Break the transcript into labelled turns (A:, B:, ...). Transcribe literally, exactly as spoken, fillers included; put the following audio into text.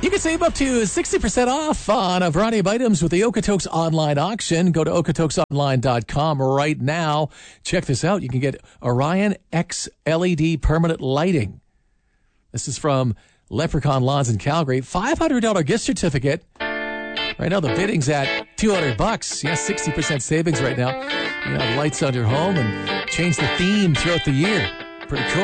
A: You can save up to sixty percent off on a variety of items with the Okotoks online auction. Go to okotoks online dot com right now. Check this out. You can get Orion X L E D permanent lighting. This is from Leprechaun Lawns in Calgary. five hundred dollars gift certificate. Right now the bidding's at two hundred bucks. Yes, sixty percent savings right now. You have lights on your home and change the theme throughout the year. Pretty cool.